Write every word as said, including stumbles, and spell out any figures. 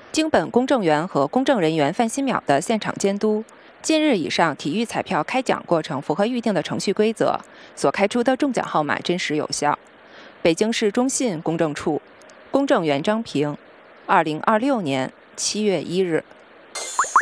经本公证员和公证人员范新淼的现场监督，近日以上体育彩票开奖过程符合预定的程序规则，所开出的中奖号码真实有效。北京市中信公证处，公证员张平，二零二六年七月一日。